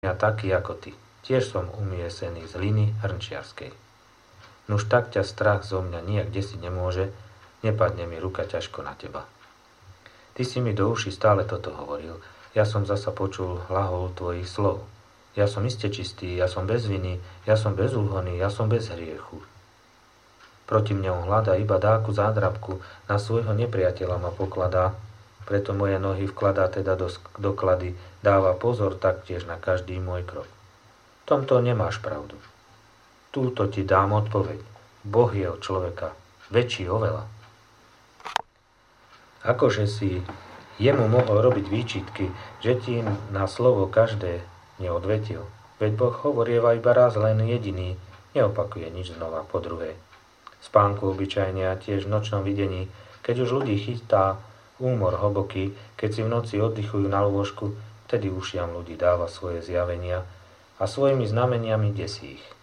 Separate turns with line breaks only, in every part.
ja taký ako ty. Tiež som umiesený z hliny hrnčiarskej. Nuž tak ťa strach zo mňa nijak desiť nemôže, nepadne mi ruka ťažko na teba. Ty si mi do uši stále toto hovoril, ja som zasa počul hlahol tvojich slov. Ja som iste čistý, ja som bez viny, ja som bezúhonný, ja som bez hriechu. Proti mne on hľadá iba dáku zádrabku, na svojho nepriateľa ma pokladá, preto moje nohy vkladá teda do klady, dáva pozor taktiež na každý môj krok. V tomto nemáš pravdu. Túto ti dám odpoveď. Boh je od človeka väčší oveľa. Akože si jemu mohol robiť výčitky, že ti na slovo každé neodvetil. Veď Boh hovorieva iba raz len jediný, neopakuje nič znova po druhé. Spánku obyčajne a tiež v nočnom videní, keď už ľudí chytá úmor hlboký, keď si v noci oddychujú na lôžku, vtedy ušiam ľudí dáva svoje zjavenia a svojimi znameniami desí ich.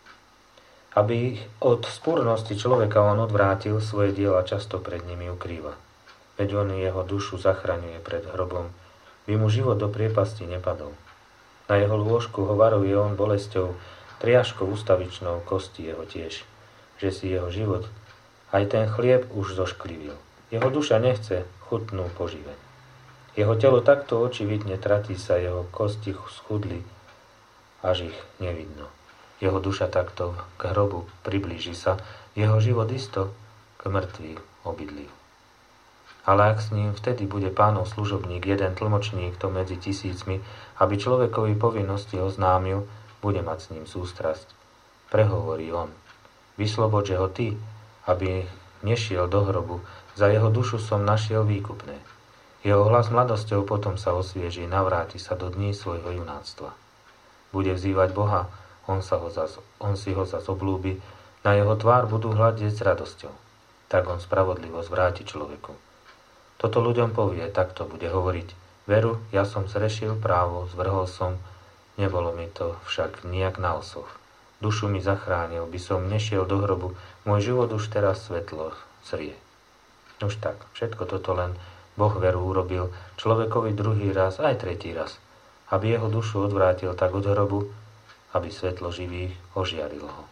Aby ich od spúrnosti človeka on odvrátil, svoje diela často pred nimi ukrýva. Veď on jeho dušu zachraňuje pred hrobom, by mu život do priepasti nepadol. Na jeho lôžku ho varuje on bolesťou, triažkou ustavičnou kosti jeho tiež, že si jeho život, aj ten chlieb už zošklivil. Jeho duša nechce chutnú poživeň. Jeho telo takto očividne tratí sa, jeho kosti schudli, až ich nevidno. Jeho duša takto k hrobu priblíži sa, jeho život isto k mŕtvým obydliu. Ale ak s ním vtedy bude Pánov služobník, jeden tlmočník to medzi tisícmi, aby človekovi povinnosti oznámil, bude mať s ním sústrasť. Prehovorí on. Vyslobodže ho ty, aby nešiel do hrobu, za jeho dušu som našiel výkupné. Jeho hlas mladosťou potom sa osvieží, navráti sa do dní svojho junáctva. Bude vzývať Boha, on si ho zas oblúbi, na jeho tvár budú hľadieť s radosťou. Tak on spravodlivosť vráti človeku. Toto ľuďom povie, takto bude hovoriť. Veru, ja som zrešil právo, zvrhol som, nebolo mi to však nijak na osoch. Dušu mi zachránil, by som nešiel do hrobu, môj život už teraz svetlo zrie. Už tak, všetko toto len Boh veru urobil človekovi druhý raz, aj tretí raz, aby jeho dušu odvrátil tak od hrobu, aby svetlo živých ožiarilo ho.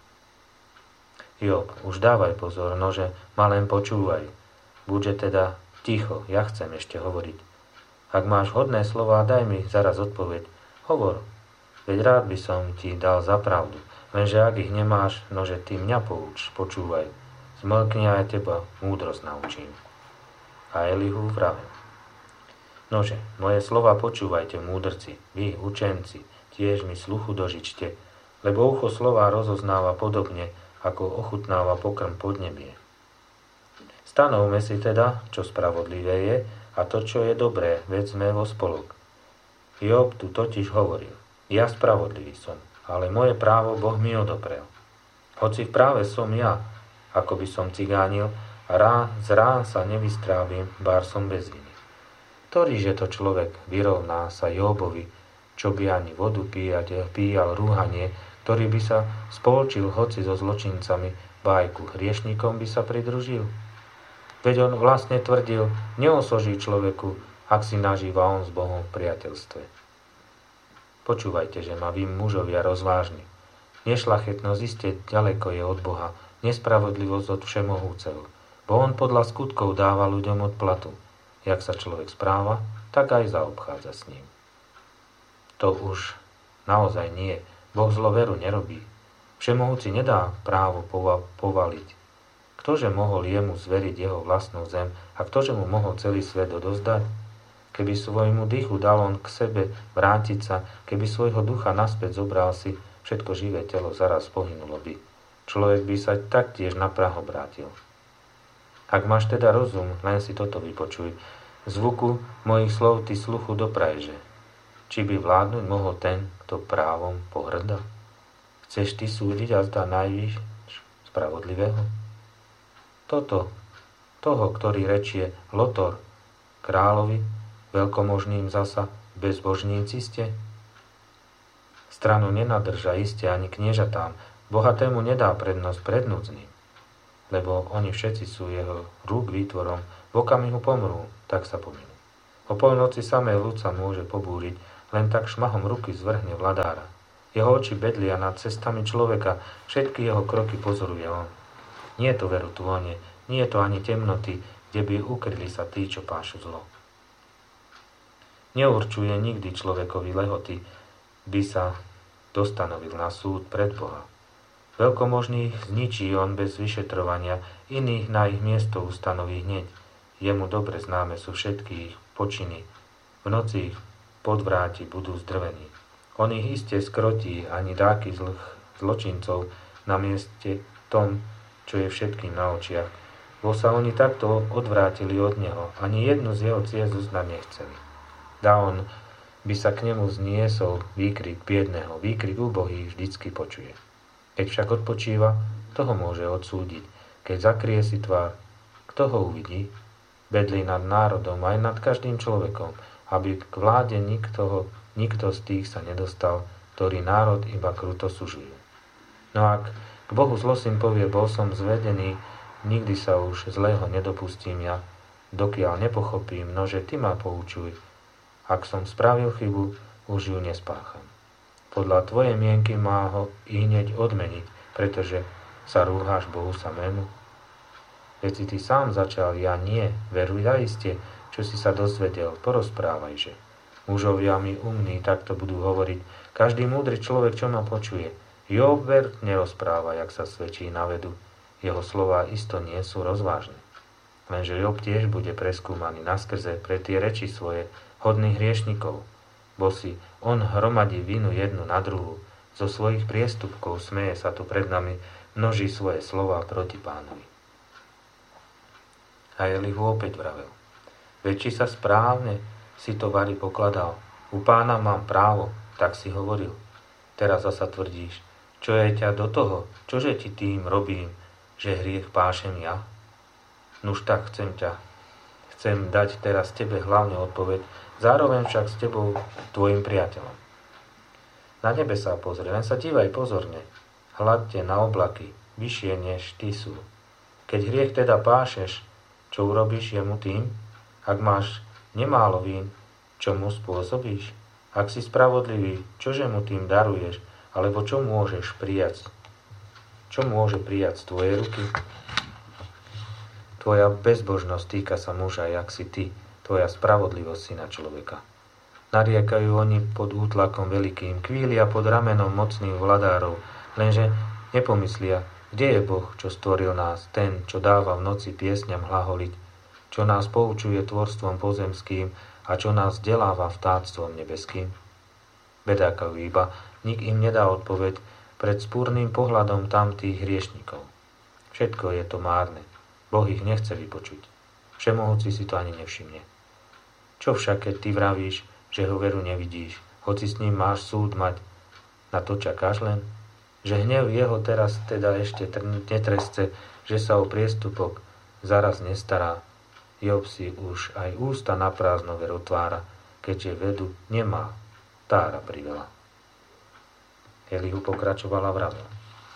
Job, už dávaj pozor, nože ma len počúvaj. Buďže teda ticho, ja chcem ešte hovoriť. Ak máš hodné slová, daj mi zaraz odpoveď. Hovor, veď rád by som ti dal za pravdu, lenže ak ich nemáš, nože ty mňa pouč, počúvaj. Zmlkni aj teba múdrosť naučím. A Elihu vravel. Nože, moje slova počúvajte, múdrci, vy, učenci, tiež mi sluchu dožičte, lebo ucho slova rozoznáva podobne, ako ochutnáva pokrm podnebie. Stanovme si teda, čo spravodlivé je, a to, čo je dobré, veď sme vo spolok. Job tu totiž hovoril, ja spravodlivý som, ale moje právo Boh mi odoprel. Hoci v práve som ja, ako by som cigánil, a z rán sa nevystrábim, bár som bez viny. Ktorýže to človek vyrovná sa Jobovi, čo by ani vodu píjal rúhanie, ktorý by sa spolčil hoci so zločincami, bajku hriešnikom by sa pridružil? Veď on vlastne tvrdil, neosoží človeku, ak si nažíva on s Bohom v priateľstve. Počúvajte, že ma vy mužovia rozvážni. Nešlachetnosť iste ďaleko je od Boha, nespravodlivosť od Všemohúceho. Bo on podľa skutkov dáva ľuďom odplatu. Jak sa človek správa, tak aj zaobchádza s ním. To už naozaj nie. Boh zloveru nerobí. Všemohúci nedá právo povaliť. Ktože mohol jemu zveriť jeho vlastnú zem a ktože mu mohol celý svet odozdať? Keby svojmu dýchu dal on k sebe vrátiť sa, keby svojho ducha naspäť zobral si, všetko živé telo zaraz pohynulo by. Človek by sa taktiež na prah obrátil. Ak máš teda rozum, len si toto vypočuj. Zvuku mojich slov ty sluchu doprajže. Či by vládnuť mohol ten, kto právom pohrda? Chceš ty súdiť a zdá najvyš spravodlivého? Toho, ktorý rečie Lotor, kráľovi, veľkomožným zasa, bezbožníci ste? Stranu nenadrža iste ani kniežatám, bohatému nedá prednosť pred núdznym. Lebo oni všetci sú jeho rúk výtvorom, v okamihu pomrú, tak sa pominú. O polnoci samé ľud sa môže pobúriť len tak šmahom ruky zvrhne vladára. Jeho oči bedlia nad cestami človeka, všetky jeho kroky pozoruje on. Nie je to veru tône, nie je to ani temnoty, kde by ukryli sa tí, čo pášu zlo. Neurčuje nikdy človekovi lehoty, by sa dostanovil na súd pred Boha. Veľkomožných zničí on bez vyšetrovania, iných na ich miesto ustanoví hneď. Jemu dobre známe sú všetky ich počiny. V noci ich podvráti budú zdrvení. On ich iste skrotí ani dáky zlých zločincov na mieste tom, čo je všetkým na očiach. Bo sa oni takto odvrátili od neho, ani jednu z jeho ciest uznať nechceli. Dá on by sa k nemu zniesol výkrik biedného, výkrik úbohý vždycky počuje. Keď však odpočíva, kto ho môže odsúdiť? Keď zakrie si tvár, kto ho uvidí? Bedlí nad národom aj nad každým človekom, aby k vláde nikto z tých sa nedostal, ktorý národ iba kruto sužujú. No ak k Bohu zlosyn povie, bol som zvedený, nikdy sa už zlého nedopustím ja, dokiaľ nepochopím, nože ty ma poučuj. Ak som spravil chybu, už ju nespácham. Podľa tvojej mienky má ho i hneď odmeniť, pretože sa rúháš Bohu samému. Veď si ty sám začal, ja nie, veruj zaiste, čo si sa dozvedel, porozprávajže. Mužovia mi umní takto budú hovoriť, každý múdry človek, čo ma počuje. Job ver nerozpráva, jak sa svedčí na vedu, jeho slová isto nie sú rozvážne. Lenže Job tiež bude preskúmaný naskrze pre tie reči svoje hodných hriešnikov, bo si on hromadí vinu jednu na druhú, zo svojich priestupkov smeje sa tu pred nami, množí svoje slová proti Pánovi. A Elihu opäť vravel, veď či sa správne si to vari pokladal, u Pána mám právo, tak si hovoril. Teraz zasa tvrdíš, čo je ťa do toho, čože ti tým robím, že hriech pášem ja? Nuž tak chcem dať teraz tebe hlavne odpoveď, zároveň však s tebou tvojim priateľom. Na nebe sa pozri, len sa dívaj pozorne. Hľadte na oblaky, vyššie než ty sú. Keď hriech teda pášeš, čo urobíš jemu tým? Ak máš nemálo vín, čo mu spôsobíš? Ak si spravodlivý, čože mu tým daruješ? Alebo čo môžeš prijať? Čo môže prijať z tvojej ruky? Tvoja bezbožnosť týka sa muža, jak si ty, tvoja spravodlivosť syna človeka. Nariekajú oni pod útlakom veľkým, kvília pod ramenom mocných vladárov, lenže nepomyslia, kde je Boh, čo stvoril nás, ten, čo dáva v noci piesňam hlaholiť, čo nás poučuje tvorstvom pozemským a čo nás vzdeláva vtáctvom nebeským. Bedákajú iba, nik im nedá odpoveď pred spúrnym pohľadom tamtých hriešnikov. Všetko je to márne, Boh ich nechce vypočuť. Všemohúci si to ani nevšimne. Čo však, keď ty vravíš, že ho veru nevidíš, hoci s ním máš súd mať, na to čakáš len? Že hnev jeho teraz teda ešte netresce, že sa o priestupok zaraz nestará. Job si už aj ústa na prázdno ver otvára, keďže vedu nemá, tára priveľa. Elihu pokračovala vravela.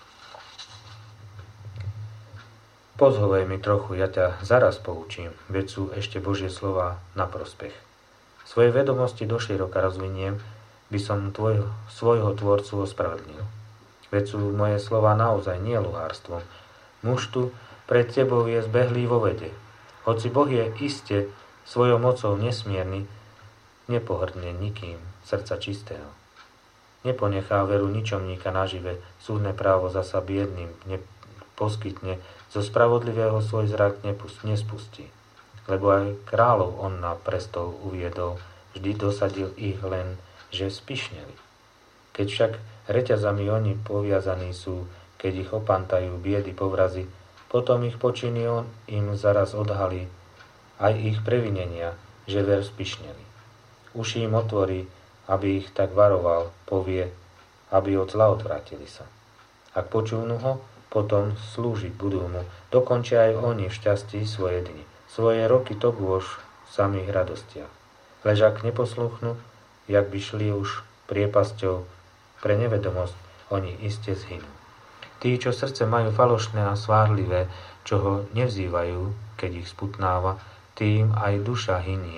Pozhovej mi trochu, ja ťa zaraz poučím, veď sú ešte Božie slová na prospech. Svoje vedomosti doširoka rozviniem, by som svojho tvorcu ospravedlnil. Veď sú moje slová naozaj nie luhárstvom. Muž tu pred tebou je zbehlý vo vede. Hoci Boh je iste svojou mocou nesmierny, nepohrdne nikým srdca čistého. Neponechá veru ničomníka nažive, súdne právo zasa biedným poskytne, zo spravodlivého svoj zrak nespustí. Lebo aj kráľov on na prestol uviedol, vždy dosadil ich len, že spišneli. Keď však reťazami oni poviazaní sú, keď ich opantajú biedy povrazy, potom ich počiny on im zaraz odhalí, aj ich previnenia, že ver spišneli. Uši im otvorí, aby ich tak varoval, povie, aby od zla odvrátili sa. Ak počúvnu ho, potom slúžiť budú mu, dokončia aj oni v šťastí svoje dni. Svoje roky to bôž v samých radostiach. Lež ak neposluchnú, jak by šli už priepasťou pre nevedomosť, oni iste zhynú. Tí, čo srdce majú falošné a svárlivé, čo ho nevzývajú, keď ich sputnáva, tým aj duša hynie,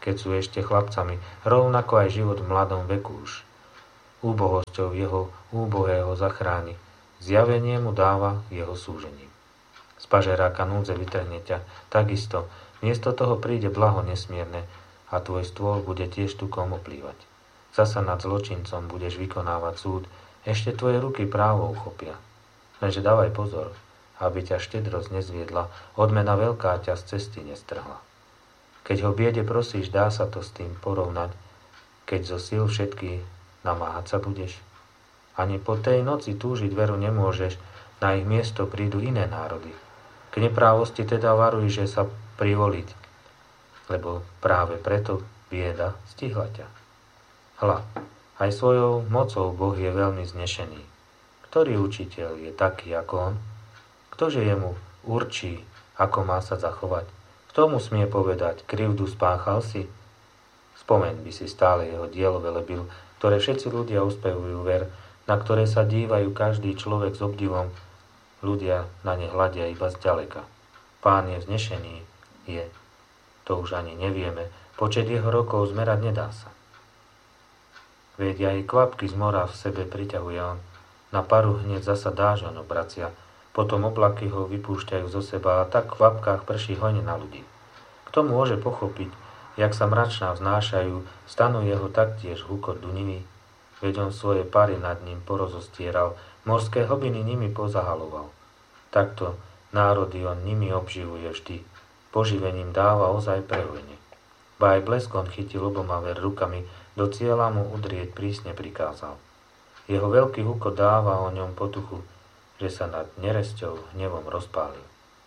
keď sú ešte chlapcami, rovnako aj život v mladom veku už. Úbohosťou jeho úbohého zachráni, zjavenie mu dáva jeho súžením. Z pažeráka núdze vytrhne ťa, takisto, miesto toho príde blaho nesmierne a tvoj stôl bude tiež tukom oplývať. Zasa nad zločincom budeš vykonávať súd, ešte tvoje ruky právo uchopia. Lenže dávaj pozor, aby ťa štedrosť nezviedla, odmena veľká ťa z cesty nestrhla. Keď ho biede prosíš, dá sa to s tým porovnať, keď zo síl všetky namáhať sa budeš. Ani po tej noci túžiť veru nemôžeš, na ich miesto prídu iné národy. K neprávosti teda varuj, že sa privoliť, lebo práve preto bieda stihla ťa. Hľa, aj svojou mocou Boh je veľmi znešený. Ktorý učiteľ je taký ako on? Ktože jemu určí, ako má sa zachovať? Kto mu smie povedať, krivdu spáchal si? Spomeň by si stále jeho dielo velebil, ktoré všetci ľudia uspevujú ver, na ktoré sa dívajú každý človek s obdivom, ľudia na ne hľadia iba zďaleka. Pán je vznešený, je. To už ani nevieme, počet jeho rokov zmerať nedá sa. Veď aj kvapky z mora v sebe priťahuje on, na paru hneď zasa dážďom obracia, potom oblaky ho vypúšťajú zo seba a tak v kvapkách prší hojne na ľudí. Kto môže pochopiť, jak sa mračná vznášajú, stanú jeho taktiež húkot dunivý, veď on svoje pary nad ním porozostieral, morské hlbiny nimi pozahaloval. Takto národy on nimi obživuje vždy, poživením dáva ozaj prehojne. Ba aj bleskom chytil oboma ver rukami, do cieľa mu udrieť prísne prikázal. Jeho veľký húkot dáva o ňom potuchu, že sa nad neresťou hnevom rozpálil.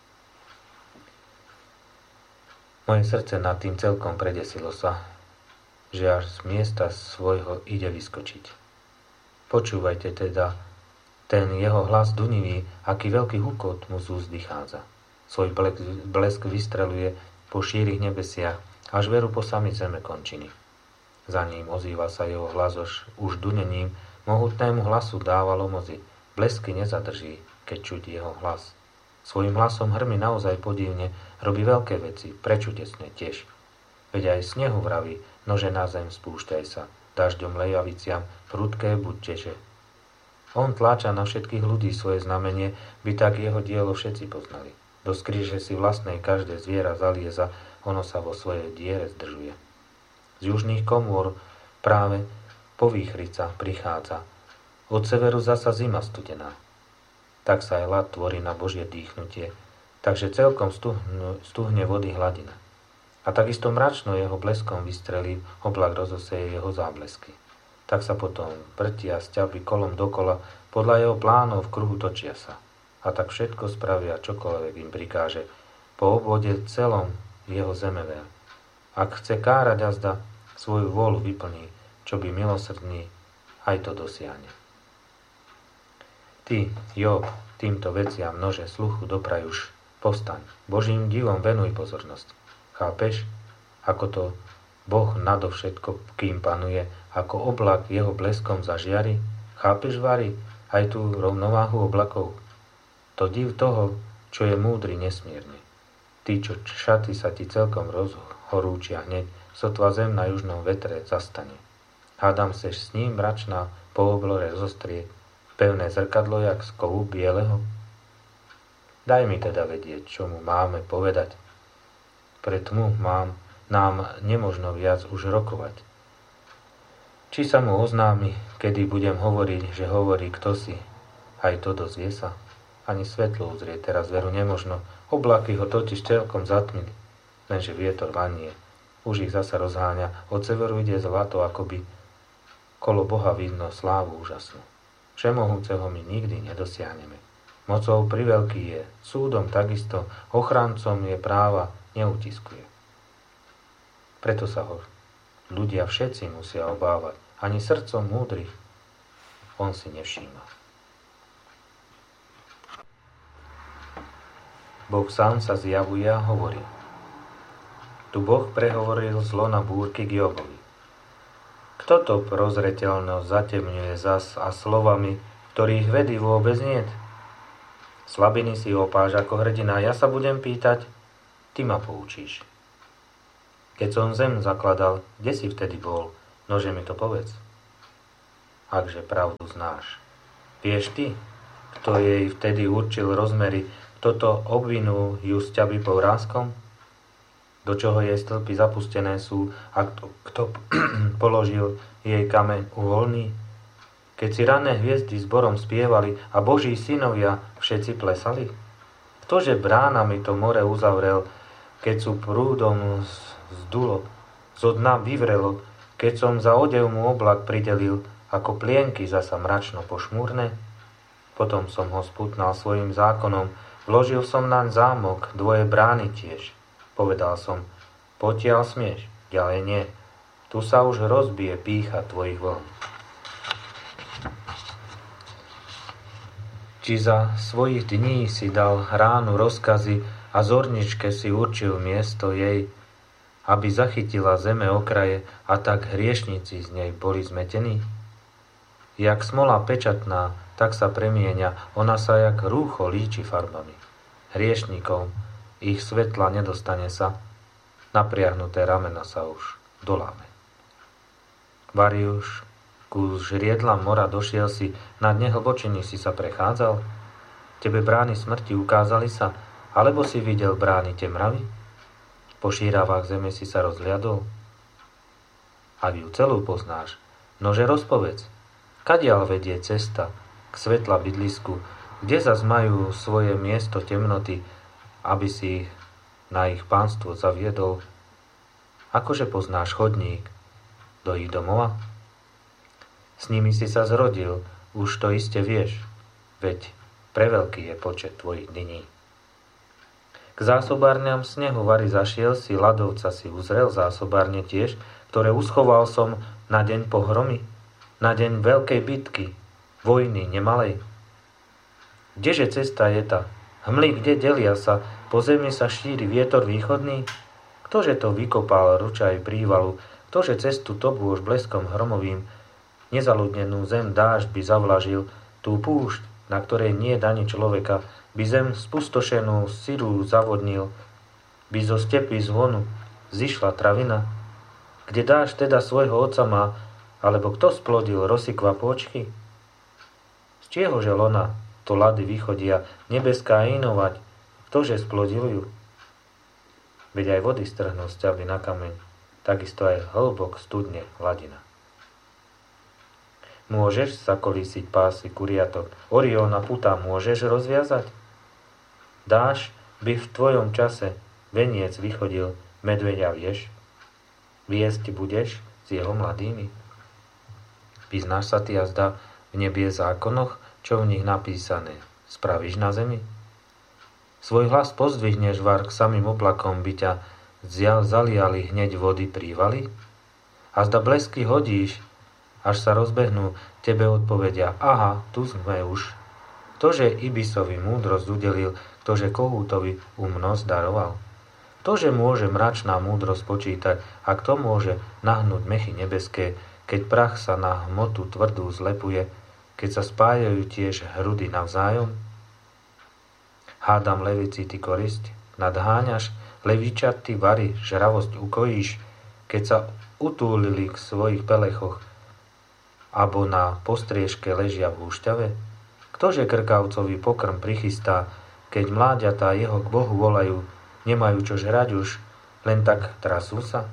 Moje srdce nad tým celkom predesilo sa, že až z miesta svojho ide vyskočiť. Počúvajte teda ten jeho hlas dunivý, aký veľký húkot mu z úst vychádza. Svoj blesk vystreluje po šírich nebesiach, až veru po sami zeme končiny. Za ním ozýva sa jeho hlas už dunením, mohutnému hlasu dáva lomozy, blesky nezadrží, keď čuť jeho hlas. Svojím hlasom hrmi naozaj podivne, robí veľké veci, prečudesné tiež. Veď aj snehu vraví, nože na zem spúšťaj sa, dažďom lejaviciam, prudké buď teže. On tláča na všetkých ľudí svoje znamenie, by tak jeho dielo všetci poznali. Do skríže si vlastnej každé zviera zalieza, ono sa vo svojej diere zdržuje. Z južných komôr práve povýchrica prichádza, od severu zasa zima studená. Tak sa aj ľad tvorí na Božie dýchnutie, takže celkom stuhne vody hladina. A takisto mračno jeho bleskom vystrelí, oblak rozoseje jeho záblesky. Tak sa potom vrtia sťavy kolom dokola, podľa jeho plánov v kruhu točia sa. A tak všetko spravia, čokoľvek im prikáže, po obvode celom jeho zemever. Ak chce kárať azda, svoju vôľu vyplní, čo by milosrdný aj to dosiahne. Ty, Job, týmto veciam množe sluchu dopraj už, povstaň, Božím divom venuj pozornosť. Chápeš, ako to Boh nadovšetko, kým panuje, ako oblak jeho bleskom zažiari? Chápeš, Vary, aj tú rovnováhu oblakov? To div toho, čo je múdry nesmierne. Ty, čo šaty sa ti celkom rozhorúčia hneď, sotva zem na južnom vetre zastane. Hádam seš s ním mračná po oblore zostrie, pevné zrkadlo jak z kovu bieleho? Daj mi teda vedieť, čo mu máme povedať. Pre tmu nám nemožno viac už rokovať. Či sa mu oznámi, kedy budem hovoriť, že hovorí kto si, aj to dozvie sa. Ani svetlo uzrieť teraz veru nemožno, oblaky ho totiž celkom zatmili, lenže vietor vanie. Už ich zasa rozháňa, od severu ide zlato, akoby kolo Boha vidno slávu úžasnú. Všemohúceho my nikdy nedosiahneme. Mocou priveľký je, súdom takisto, ochrancom je práva, neutiskuje. Preto sa ho ľudia všetci musia obávať, ani srdcom múdrych on si nevšíma. Boh sám sa zjavuje a hovorí. Tu Boh prehovoril zlo na búrky k Jobovi. Kto to prozreteľnosť zatemňuje zas a slovami, ktorých vedy vôbec niet? Slabiny si opáš ako hrdina, ja sa budem pýtať, ty ma poučíš. Keď som zem zakladal, kde si vtedy bol? Nože mi to povedz. Akže pravdu znáš. Vieš ty, kto jej vtedy určil rozmery, toto obvinul ju z ťaby povrázkom? Do čoho jej stĺpy zapustené sú a kto položil jej kameň uholný? Keď si rané hviezdy zborom spievali a Boží synovia všetci plesali? Ktože bránami to more uzavrel, keď sú prúdom zdulo, zo dna vyvrelo, keď som za odev mu oblak pridelil, ako plienky zasa mračno pošmúrne? Potom som ho sputnal svojim zákonom, vložil som naň zámok, dvoje brány tiež. Povedal som, potiaľ smieš, ďalej nie, tu sa už rozbije pýcha tvojich vln. Či za svojich dní si dal ránu rozkazy a zorničke si určil miesto jej, aby zachytila zeme okraje a tak hriešnici z nej boli zmetení? Jak smola pečatná, tak sa premieňa, ona sa jak rúcho líči farbami. Hriešnikom ich svetla nedostane sa, napriahnuté ramena sa už doláme. Variuš, ku žriedlam mora došiel si, na dne hlbočiny si sa prechádzal? Tebe brány smrti ukázali sa, alebo si videl brány temravy? Po šíravách zeme si sa rozhliadol? Ak ju celú poznáš, nože rozpovedz, kadiaľ vedie cesta k svetla bydlisku, kde zas majú svoje miesto temnoty, aby si na ich pánstvo zaviedol? Akože poznáš chodník do ich domova? S nimi si sa zrodil, už to iste vieš, veď preveľký je počet tvojich dní. K zásobárňam snehu vary zašiel si, ľadovca si uzrel zásobárne tiež, ktoré uschoval som na deň pohromy, na deň veľkej bitky, vojny nemalej. Kdeže cesta je tá? Hmly kde delia sa, po zemi sa šíri vietor východný? Ktože to vykopal ručaj prívalu, ktože cestu tobôž bleskom hromovým, nezaludnenú zem dážď by zavlažil, tú púšť, na ktorej nie dani človeka, by zem spustošenú syru zavodnil, by zo stepy zvonu zišla travina, kde dážď teda svojho otca má, alebo kto splodil rosy kvapôčky? Z čiehože lona to lady vychodia, nebeská inovať, ktože splodil ju? Veď aj vody strhnú z ťavy na kameň, takisto aj hlbok studne hladina. Môžeš sa kolísiť pásy kuriatok, Orióna puta môžeš rozviazať? Dáš by v tvojom čase veniec vychodil, medveďa vieš? Viesť budeš s jeho mladými? Vyznáš sa ty jazda v nebie zákonoch, čo v nich napísané, spravíš na zemi? Svoj hlas pozdvihneš var k samým oblakom, by ťa zaliali hneď vody prívaly? A zda blesky hodíš, až sa rozbehnú, tebe odpovedia, aha, tu sme už. Ktože Ibisovi múdrosť udelil, ktože Kohútovi umnosť daroval? Ktože môže mračná múdrosť počítať a kto môže nahnúť mechy nebeské, keď prach sa na hmotu tvrdú zlepuje, keď sa spájajú tiež hrudy navzájom? Hádam levici ty korisť, nadháňaš, levičat ty vary, žravosť ukojíš, keď sa utúlili k svojich pelechoch, abo na postriežke ležia v húšťave? Ktože krkavcový pokrm prichystá, keď mláďatá jeho k Bohu volajú, nemajú čo žrať už, len tak trasú sa?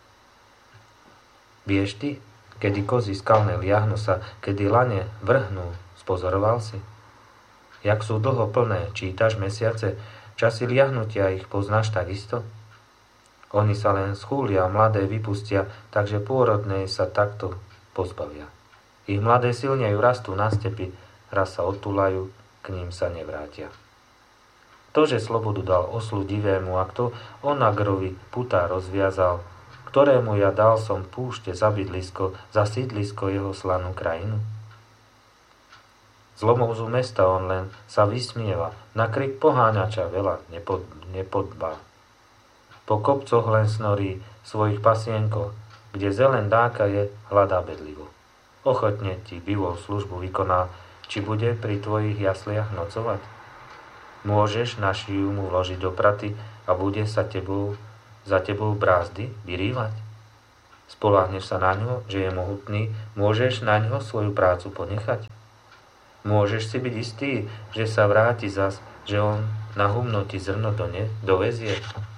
Vieš ty, kedy kozy skalné liahnu sa, kedy lane vrhnú, spozoroval si? Jak sú dlho plné, čítaš mesiace, časy liahnutia ich poznáš takisto? Oni sa len schúlia, mladé vypustia, takže pôrodnej sa takto pozbavia. Ich mladé silnejú, rastú na stepi, raz sa odtúlajú, k ním sa nevrátia. Ktože slobodu dal oslu divému a kto onagrovi putá rozviazal, ktorému ja dal som púšte za bydlisko, za sídlisko jeho slanú krajinu? Zlomovzu mesta on len sa vysmieva, na krik poháňača veľa nepodbá. Po kopcoch len snorí svojich pasienkoch, kde zelen dáka je, hľadá bedlivo. Ochotne ti bivou službu vykoná, či bude pri tvojich jasliach nocovať? Môžeš na šiju mu vložiť do praty a bude sa tebou za tebou brázdy vyrývať? Spoľahneš sa na ňo, že je mohutný, môžeš na ňo svoju prácu ponechať? Môžeš si byť istý, že sa vráti zas, že on na humno ti zrno dovezie?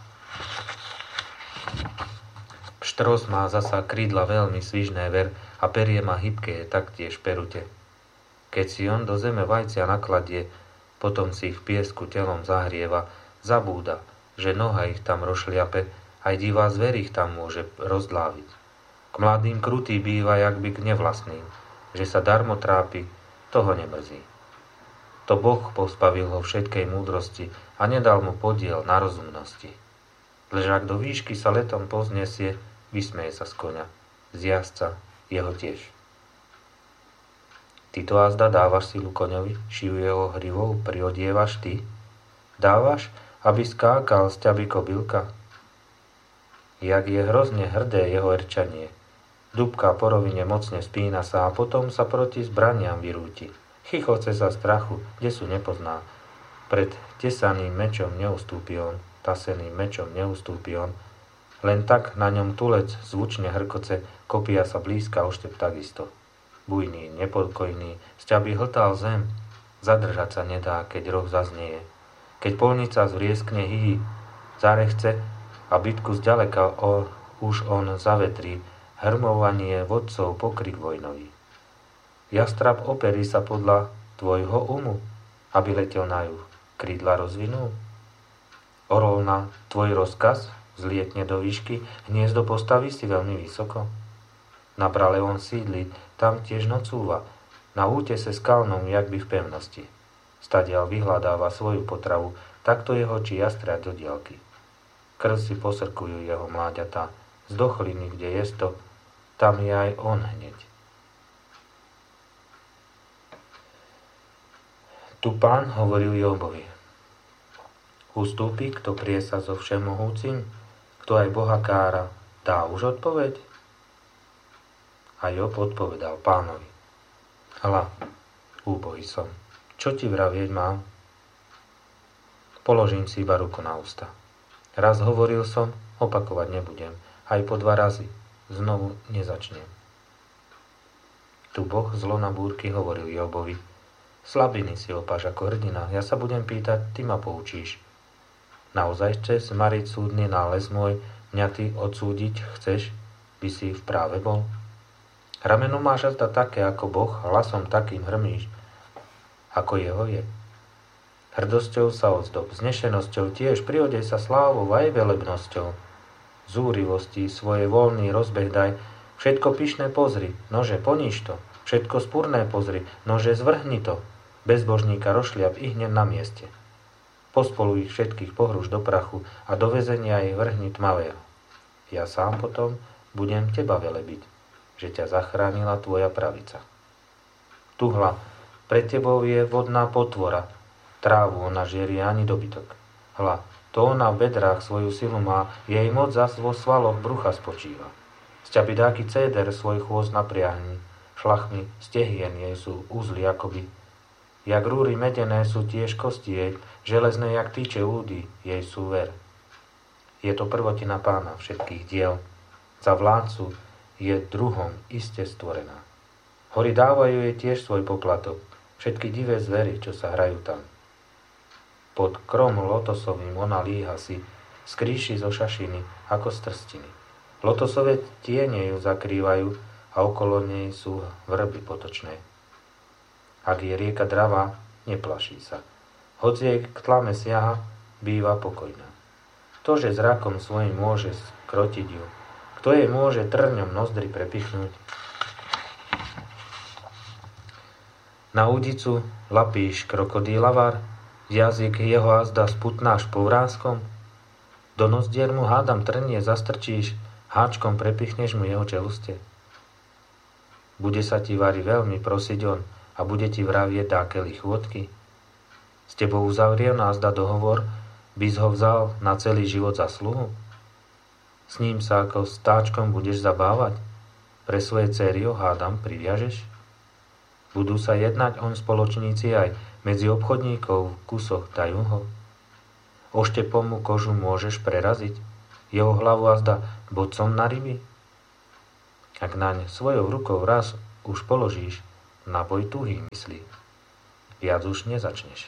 Štros má zasa krídla veľmi svižné ver a perie má hybké taktiež perute. Keď si on do zeme vajcia nakladie, potom si ich v piesku telom zahrieva, zabúda, že noha ich tam rozšliape, aj divá zver ich tam môže rozdláviť. K mladým krutý býva, jak by k nevlastným, že sa darmo trápi, toho nemrzí. To Boh pospavil ho všetkej múdrosti a nedal mu podiel na rozumnosti. Lež ak do výšky sa letom poznesie, vysmeje sa z koňa, z jazdca jeho tiež. Ty to azda dávaš silu koňovi, šiju jeho hrivou priodievaš ty? Dávaš, aby skákal z ťaby kobylka? Jak je hrozne hrdé jeho erčanie. Dúbka po rovine mocne spína sa a potom sa proti zbraniam vyrúti. Chichoce sa strachu, kde sú nepozná. Pred tesaným mečom neustúpi on, taseným mečom neustúpi on. Len tak na ňom tulec zvučne hrkoce, kopia sa blízka oštep takisto. Bujný, nepokojný, z ťaby hltal zem, zadržať sa nedá, keď roh zaznieje. Keď polnica zvrieskne hyjí, zarechce a bitku zďaleka už on zavetrí, hrmovanie vodcov pokrik vojnový. Jastrab operí sa podľa tvojho umu, aby letel na juh, krídla rozvinul. Orol na tvoj rozkaz zlietne do výšky, hniezdo postaví si veľmi vysoko. Na brale on sídli, tam tiež nocúva, na útese skalnom, jak by v pevnosti. Stadiaľ vyhľadáva svoju potravu, takto jeho či jastria do diaľky. Krv si posrkujú jeho mláďatá, z dochliny, kde je to, tam je aj on hneď. Tu Pán hovoril Jobovi. Ustúpi, kto prie sa so všemohúcim, kto aj Boha kára, dá už odpoveď? A Job odpovedal Pánovi. Hľa, úbohý som, čo ti vravieť mám? Položím si iba ruku na ústa. Raz hovoril som, opakovať nebudem, aj po 2 razy, znovu nezačnem. Tu Boh zlo na búrky hovoril Jobovi. Slabiny si opáš ako hrdina, ja sa budem pýtať, ty ma poučíš. Naozaj chceš zmariť súdny nález môj, mňa ty odsúdiť chceš, by si v práve bol? Rameno máš azda také ako Boh, hlasom takým hrmíš, ako jeho je. Hrdosťou sa ozdob, znešenosťou tiež prihodej sa slávou aj velebnosťou. Zúrivosti svoje voľný rozbeh daj, všetko pyšné pozri, nože poníž to, všetko spurné pozri, nože zvrhni to, bezbožníka rošliap i hneď na mieste. Pospolu ich všetkých pohruš do prachu a do väzenia ich vrhni tmavého. Ja sám potom budem teba velebiť, že ťa zachránila tvoja pravica. Tuhla, pred tebou je vodná potvora, trávu ona žierie ani dobytok. Hľa, to ona v bedrách svoju silu má, jej moc zas vo svaloch brucha spočíva. Z ťaby dáky céder svoj chôst napriahni, šlachmi stehien jej sú úzly akoby. Jak rúry medené sú tiež kosti jej, železné jak tyče údy jej sú ver. Je to prvotina Pána všetkých diel, za vládcu je druhom iste stvorená. Hory dávajú jej tiež svoj poplatok, všetky divé zvery, čo sa hrajú tam. Pod krom lotosovým ona líha si, skrýši zo šašiny, ako z trstiny. Lotosové tiene ju zakrývajú a okolo nej sú vrby potočné. Ak je rieka dravá, neplaší sa. Hoď jej k tlame siaha, býva pokojná. To, že zrakom svojim môže skrotiť ju, kto jej môže trňom nozdry prepichnúť? Na údicu lapíš krokodílavar, jazyk jeho azda sputnáš povráskom, do nozdier mu hádam trnie zastrčíš, háčkom prepichneš mu jeho čelustie. Bude sa ti vari veľmi prosiť on a bude ti vravieť dákeli chôdky. S tebou uzavriem azda dohovor, by ho vzal na celý život za sluhu? S ním sa ako stáčkom budeš zabávať? Pre svoje céry ho hádam priviažeš? Budú sa jednať on spoločníci aj medzi obchodníkov v kusoch dajú ho? Oštepom mu kožu môžeš preraziť? jeho hlavu azda bodcom na ryby? Ak naň svojou rukou raz už položíš, naboj tuhý myslí. Viac už nezačneš.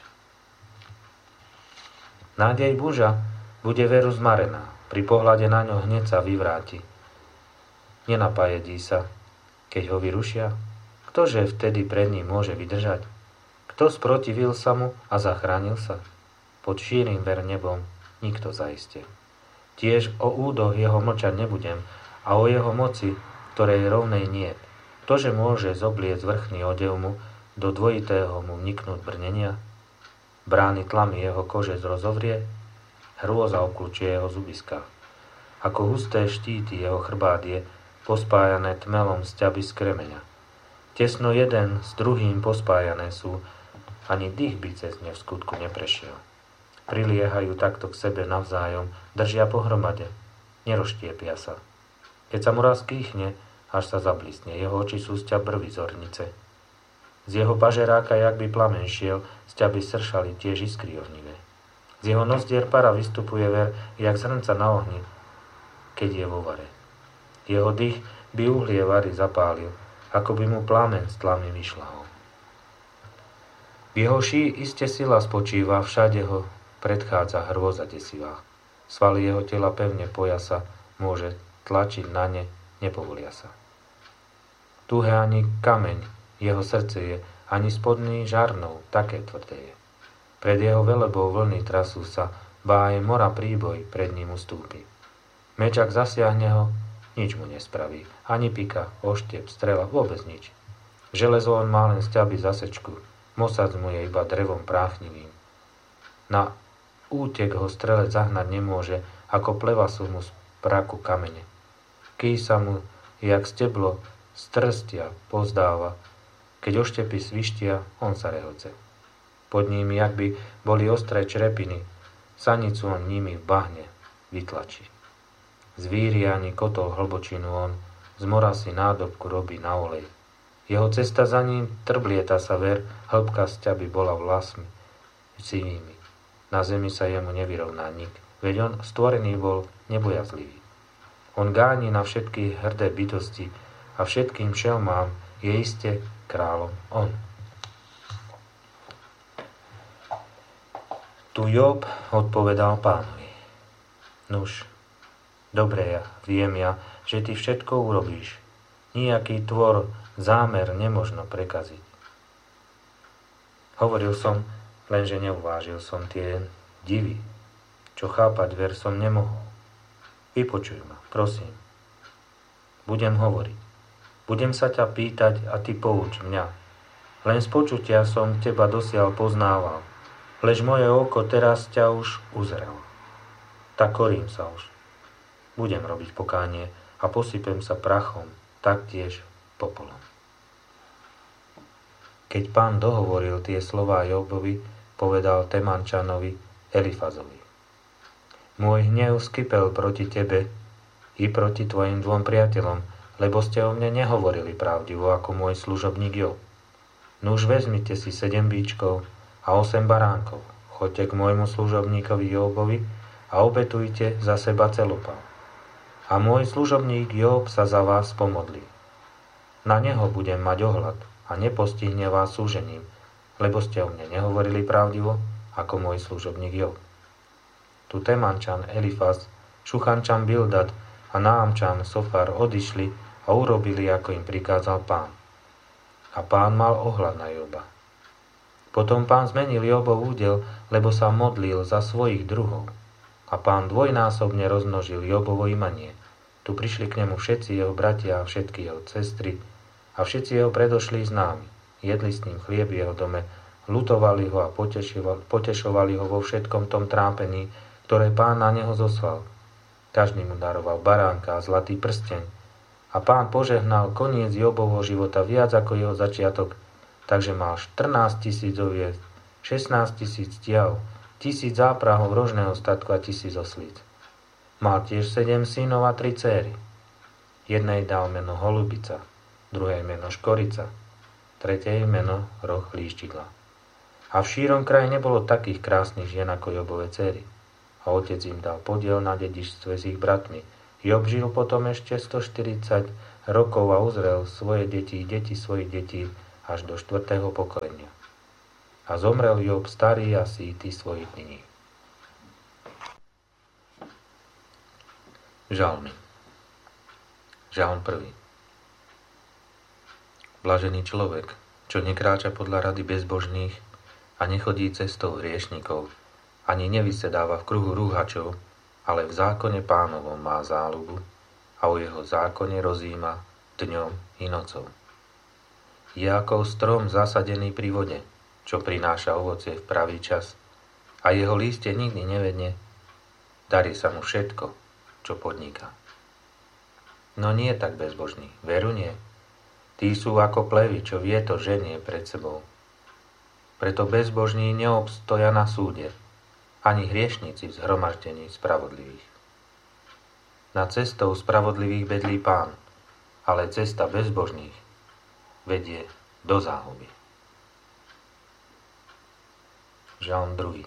Nádej muža bude veru zmarená. Pri pohľade na ňo hneď sa vyvráti. Nenapajedí sa, keď ho vyrušia. Ktože vtedy pred ním môže vydržať? Kto sprotivil sa mu a zachránil sa? Pod šírim ver nebom nikto zaiste. Tiež o údoch jeho mlčať nebudem a o jeho moci, ktorej rovnej niet. Ktože môže zobliec vrchný odev mu, do dvojitého mu vniknúť brnenia? Brány tlamy jeho kože zrozovrie, hrôza obklúčie jeho zubiska. Ako husté štíty jeho chrbát je, pospájané tmelom sťaby z kremeňa. Tesno jeden s druhým pospájané sú, ani dých by cez ne v skutku neprešiel. Priliehajú takto k sebe navzájom, držia pohromade, nerozštiepia sa. Keď sa mu raz kýchne, až sa zablísne, jeho oči sú sťa brvy zornice. Z jeho pažeráka, jak by plamen šiel, sťaby sršali tiež iskry ohnivé. Z jeho nozdier para vystupuje ver, jak zrnca na ohni, keď je vo vare. Jeho dých by uhlie vary zapálil, ako by mu plamen z tlamy vyšľahol. V jeho šíji iste sila spočíva, všade ho predchádza hrôza desivá. Svaly jeho tela pevne pojasa, môže tlačiť na ne, nepovolia sa. Tuhé ani kameň, jeho srdce je, ani spodný žarnou, také tvrdé je. Pred jeho velebou vlny trasú sa, ba aj mora príboj pred ním ustúpi. Meč, ak zasiahne ho, nič mu nespraví. Ani pika, oštep, strela, vôbec nič. Železo on má len sťaby zasečku, mosac mu je iba drevom práchnivým. Na útek ho strelec zahnať nemôže, ako pleva sú mu z praku kamene. Ký sa mu, jak steblo, z trstia pozdáva, keď oštepy svištia, on sa rehoce. Pod ním, jak by boli ostré črepiny, sanicu on nimi v bahne vytlačí. Zvíri ani kotol hlbočinu on, z mora si nádobku robí na olej. Jeho cesta za ním trblieta sa ver, hĺbka sťaby bola vlasmi sivými. Na zemi sa jemu nevyrovná nik, veď on stvorený bol nebojazlivý. On gáni na všetky hrdé bytosti a všetkým šelmám je iste kráľom on. Tu Job odpovedal Pánovi: Nuž, dobre viem ja, že ty všetko urobíš. Nijaký tvor, zámer nemožno prekaziť. Hovoril som, lenže neuvážil som tie divy, čo chápať ver som nemohol. Vypočuj ma, prosím. Budem hovoriť. Budem sa ťa pýtať a ty pouč mňa. Len z počutia som teba dosiaľ poznával, lež moje oko teraz ťa už uzrelo. Tak korím sa už. Budem robiť pokánie a posypem sa prachom, taktiež popolom. Keď Pán dohovoril tie slová Jobovi, povedal Temančanovi Elifazovi: Môj hnev skypel proti tebe i proti tvojim dvom priateľom, lebo ste o mne nehovorili pravdivo ako môj služobník Job. Nuž vezmite si 7 bíčkov a 8 baránkov, choďte k môjmu služobníkovi Jobovi a obetujte za seba celopal. A môj služobník Job sa za vás pomodlí. Na neho budem mať ohľad a nepostihne vás súžením, lebo ste o mne nehovorili pravdivo ako môj služobník Job. Tu Temančan Elifaz, Šuchančan Bildad a Náamčan Sofar odišli a urobili, ako im prikázal Pán. A Pán mal ohľad na Joba. Potom Pán zmenil Jobov údel, lebo sa modlil za svojich druhov. A Pán dvojnásobne rozmnožil Jobovo imanie. Tu prišli k nemu všetci jeho bratia a všetky jeho sestry a všetci jeho predošlí známi. Jedli s ním chlieb v jeho dome, ľutovali ho a potešovali ho vo všetkom tom trápení, ktoré Pán na neho zoslal. Každý mu daroval baránka a zlatý prsteň. A Pán požehnal koniec Jobovho života viac ako jeho začiatok, takže mal 14 000 oviec, 16 000 tiav, 1000 záprahov rožného statku a 1000 oslíc. Mal tiež 7 synov a 3 céry. Jednej dal meno Holubica, druhej meno Škorica, tretej meno Roh líšťidla. A v šírom kraji nebolo takých krásnych žien ako Jobove céry. A a otec im dal podiel na dedičstve s ich bratmi. Job žil potom ešte 140 rokov a uzrel svoje deti svojich detí až do 4. pokolenia. A zomrel Job starý a sýty svojich dní. Žalmy. Žalm 1. Blažený človek, čo nekráča podľa rady bezbožných a nechodí cestou hriešnikov, ani nevysedáva v kruhu rúhačov, ale v zákone Pánovom má záľubu a o jeho zákone rozjíma dňom i nocou. Je ako strom zasadený pri vode, čo prináša ovocie v pravý čas a jeho lístie nikdy nevedne, darí sa mu všetko, čo podniká. No nie tak bezbožný, veru nie. Tí sú ako plevy, čo vietor ženie pred sebou. Preto bezbožní neobstoja na súde, ani hriešnici v zhromaždení spravodlivých. Na cestou spravodlivých bedlí Pán, ale cesta bezbožných vedie do záhuby. Žalm 2.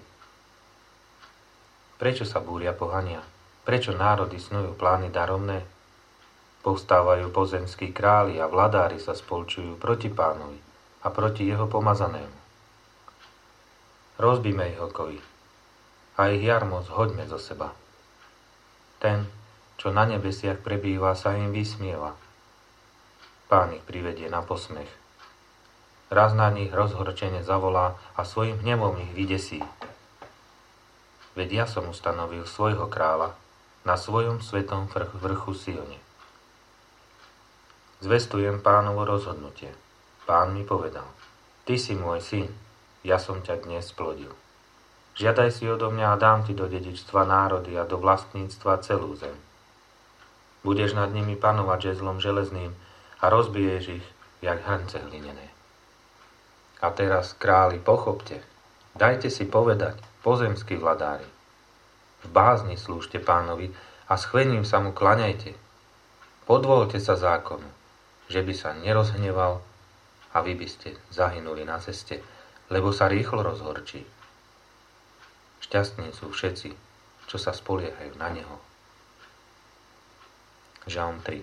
Prečo sa búria pohania? Prečo národy snujú plány daromné? Povstávajú pozemskí králi a vladári sa spolčujú proti Pánovi a proti jeho pomazanému. Rozbíme ich okoji a ich jarmo zhoďme zo seba. Ten, čo na nebesiach prebýva, sa im vysmieva. Pán ich privedie na posmech. Raz na nich rozhorčene zavolá a svojim hnevom ich vydesí. Veď ja som ustanovil svojho kráľa na svojom svetom vrchu Sione. Zvestujem Pánovo rozhodnutie. Pán mi povedal, ty si môj syn, ja som ťa dnes splodil. Žiadaj si odo mňa a dám ti do dedičstva národy a do vlastníctva celú zem. Budeš nad nimi panovať žezlom železným a rozbiješ ich, jak hrnce hlinené. A teraz, králi, pochopte, dajte si povedať, pozemskí vladári. V bázni slúžte Pánovi a s chvením sa mu klaňajte. Podvolte sa zákonu, že by sa nerozhneval a vy by ste zahynuli na ceste, lebo sa rýchlo rozhorčí. Šťastní sú všetci, čo sa spoliehajú na neho. Žalm 3.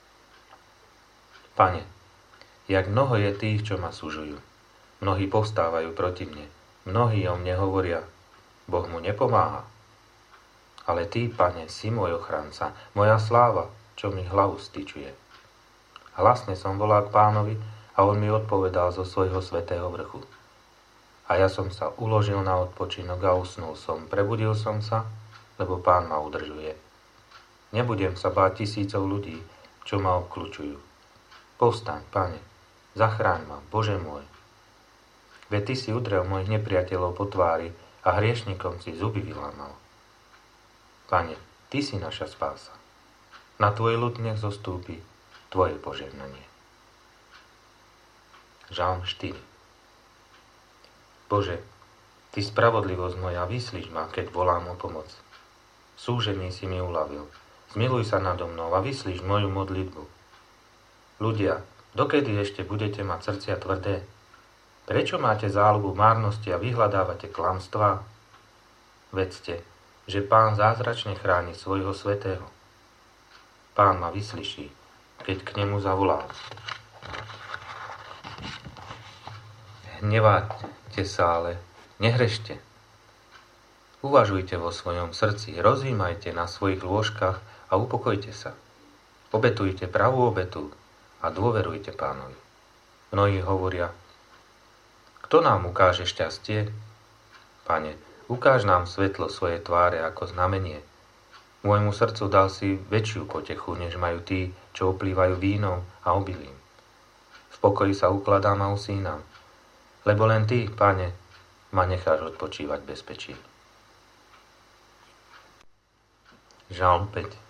Pane, jak mnoho je tých, čo ma sužujú. Mnohí povstávajú proti mne. Mnohí o mne hovoria, Boh mu nepomáha. Ale ty, Pane, si môj ochranca, moja sláva, čo mi hlavu styčuje. Hlasne som volal k Pánovi a on mi odpovedal zo svojho svätého vrchu. A ja som sa uložil na odpočinok a usnul som. Prebudil som sa, lebo Pán ma udržuje. Nebudem sa báť tisícov ľudí, čo ma obkľučujú. Povstaň, Pane, zachráň ma, Bože môj. Veď ty si udrel mojich nepriateľov po tvári a hriešnikom si zuby vylámal. Pane, ty si naša spása. Na tvoj ľud nech zostúpi tvoje požehnanie. Žalm 4. Bože, ty spravodlivosť moja, vyslíš ma, keď volám o pomoc. Súžení si mi uľavil. Zmiluj sa nado mnou a vyslíš moju modlitbu. Ľudia, dokedy ešte budete mať srdcia tvrdé? Prečo máte záľubu márnosti a vyhľadávate klamstvá? Vedzte, že Pán zázračne chráni svojho svätého. Pán ma vyslyší, keď k nemu zavolám. Hneváte sa, ale nehrešte. Uvažujte vo svojom srdci, rozjímajte na svojich lôžkach a upokojte sa. Obetujte pravú obetu a dôverujte Pánovi. Mnohí hovoria, kto nám ukáže šťastie? Pane, ukáž nám svetlo svojej tváre ako znamenie. Môjmu srdcu dal si väčšiu potechu, než majú tí, čo oplývajú vínom a obilím. V pokoji sa ukladám a usínam, lebo len ty, Pane, ma necháš odpočívať v bezpečí. Žalm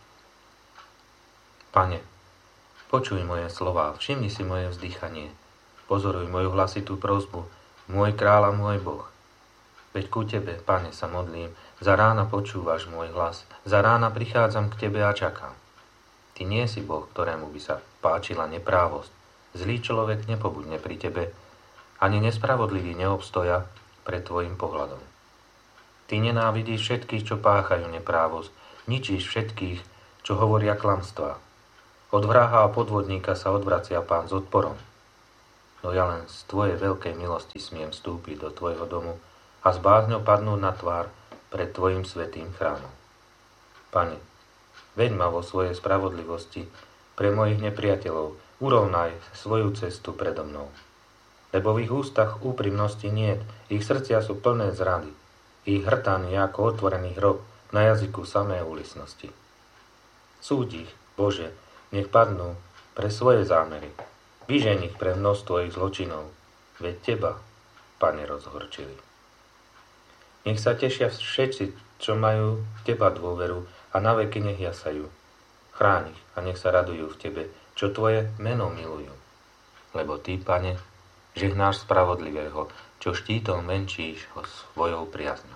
5. Pane, počuj moje slová, všimni si moje vzdychanie, pozoruj moju hlasitú prosbu, môj kráľ a môj Boh. Veď ku tebe, Pane, sa modlím, za rána počúvaš môj hlas, za rána prichádzam k tebe a čakám. Ty nie si Boh, ktorému by sa páčila neprávosť. Zlý človek nepobudne pri tebe, ani nespravodlivý neobstoja pred tvojim pohľadom. Ty nenávidíš všetkých, čo páchajú neprávosť, ničíš všetkých, čo hovoria klamstvá. Od vraha a podvodníka sa odvracia Pán s odporom. No ja len z tvojej veľkej milosti smiem vstúpiť do tvojho domu a s bázňou padnúť na tvár pred tvojim svätým chrámom. Pane, veď ma vo svojej spravodlivosti pre mojich nepriateľov, urovnaj svoju cestu predo mnou. Lebo v ich ústach úprimnosti niet, ich srdcia sú plné zrady, ich hrtan je ako otvorený hrob, na jazyku samé úlisnosti. Súď ich, Bože, nech padnú pre svoje zámery, vyžeň ich pre množstvo ich zločinov, veď Teba, Pane, rozhorčili. Nech sa tešia všetci, čo majú v Teba dôveru a na veky nech jasajú. Chráň ich a nech sa radujú v Tebe, čo Tvoje meno milujú. Lebo Ty, Pane, žehnáš spravodlivého, čo štítom venčíš ho svojou priazňou.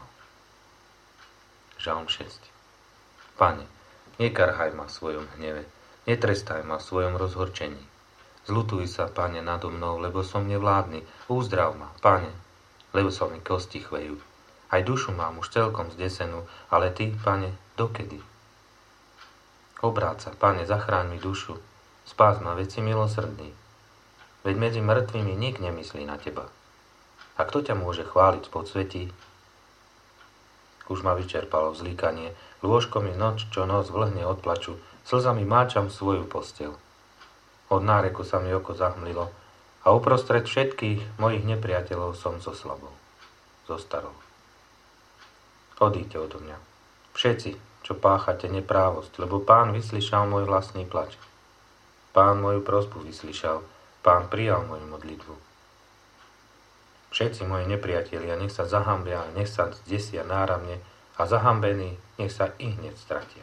Žalm 6. Pane, nekarhaj ma v svojom hneve, netrestaj ma v svojom rozhorčení. Zľutuj sa, Pane, nado mnou, lebo som nevládny. Uzdrav ma, Pane, lebo sa mi kosti chvejú. Aj dušu mám už celkom zdesenú, ale Ty, Pane, dokedy? Obráť sa, Pane, zachráň mi dušu, spás ma, veď si milosrdný. Veď medzi mŕtvými nik nemyslí na Teba. A kto ťa môže chváliť v podsvetí? Už ma vyčerpalo vzlíkanie, lôžko mi noč čo noc vlhne od plaču, slzami máčam svoju posteľ. Od náreku sa mi oko zahmlilo a uprostred všetkých mojich nepriateľov som zostarol. Odíďte odo mňa, všetci, čo páchate neprávosť, lebo Pán vyslyšal môj vlastný plač. Pán moju prosbu vyslyšal, Pán prijal moju modlitbu. Všetci moji nepriatelia nech sa zahambia, nech sa zdesia náramne a zahambení nech sa i hneď stratia.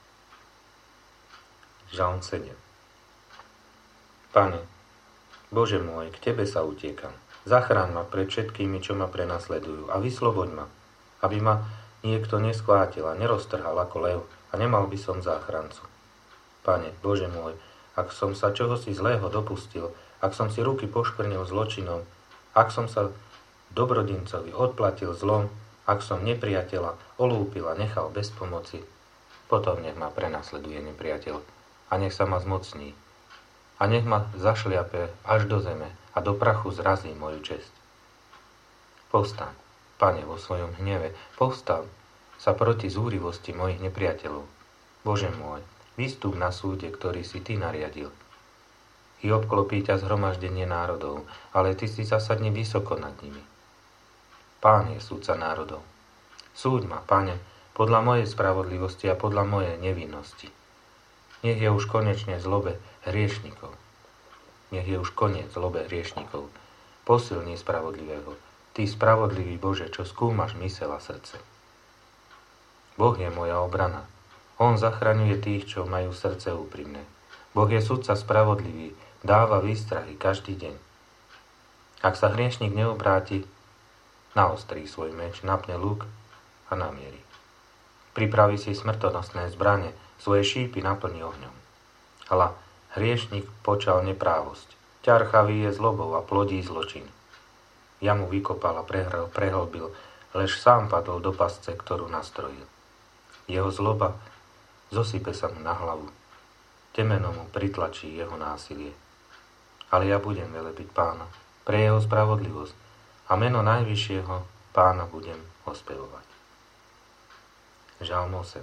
Žalm 7. Pane, Bože môj, k Tebe sa utiekam. Zachráň ma pred všetkými, čo ma prenasledujú a vysloboď ma, aby ma niekto neschvátil a neroztrhal ako lev a nemal by som záchrancu. Pane, Bože môj, ak som sa čohosi zlého dopustil, ak som si ruky poškvrnil zločinom, ak som sa dobrodincovi odplatil zlom, ak som nepriateľa olúpil a nechal bez pomoci, potom nech ma prenasleduje nepriateľ a nech sa ma zmocní. A nech ma zašliape až do zeme a do prachu zrazí moju česť. Povstaň, Pane, vo svojom hneve, povstaň sa proti zúrivosti mojich nepriateľov. Bože môj, výstup na súde, ktorý si Ty nariadil. I obklopí ťa zhromaždenie národov, ale Ty si zasadni vysoko nad nimi. Pán je súdca národov. Súď ma, Pane, podľa mojej spravodlivosti a podľa mojej nevinnosti. Nech je už konečne zlobe hriešnikov. Nech je už koniec zlobe hriešnikov. Posilni spravodlivého. Ty spravodlivý Bože, čo skúmaš myseľ a srdce. Boh je moja obrana. On zachraňuje tých, čo majú srdce úprimné. Boh je sudca spravodlivý, dáva výstrahy každý deň. Ak sa hriešnik neobráti, naostrí svoj meč, napne luk a namierí. Pripraví si smrtonosné zbrane, svoje šípy naplní ohňom. Hľa, hriešnik počal neprávosť, ťarchavý je zlobou a plodí zločin. Ja mu vykopal a prehlbil, lež sám padol do pasce, ktorú nastrojil. Jeho zloba zosype sa mu na hlavu, temeno mu pritlačí jeho násilie. Ale ja budem velebiť Pána pre jeho spravodlivosť a meno najvyššieho Pána budem ospevovať. Žalm 8.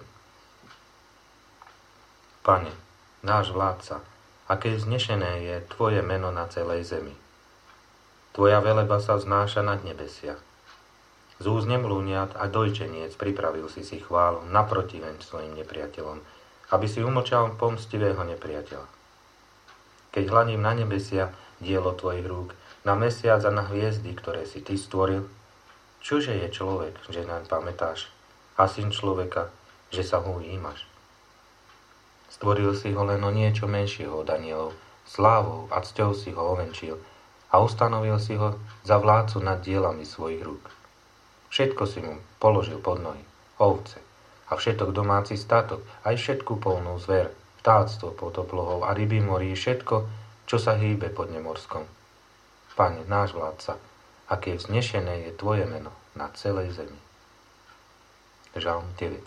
Pane, náš vládca, aké vznešené je Tvoje meno na celej zemi. Tvoja veleba sa vznáša nad nebesia. Z úst nemlúniat a dojčeniec pripravil si chválu naprotiveň svojim nepriateľom, aby si umlčal pomstivého nepriateľa. Keď hľadím na nebesia, dielo Tvojich rúk, na mesiac a na hviezdy, ktoré si Ty stvoril, čože je človek, že naň pamätáš, a syn človeka, že sa ho ujímaš. Stvoril si ho len o niečo menšieho od anielov, slávou a cťou si ho ovenčil a ustanovil si ho za vládcu nad dielami svojich rúk. Všetko si mu položil pod nohy, ovce a všetok domáci statok, aj všetku polnú zver, vtáctvo pod oblohou a ryby morí, všetko, čo sa hýbe pod nemorskom. Pane, náš vládca, aké vznešené je Tvoje meno na celej zemi. Žalm 9.